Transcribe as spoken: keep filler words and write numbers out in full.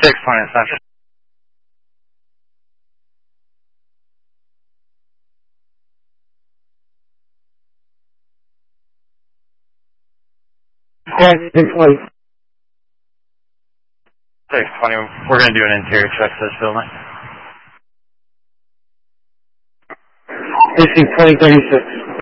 six twenty Central. Squad six twenty. six twenty, we're going to do an interior check to this building. Precinct twenty thirty-six.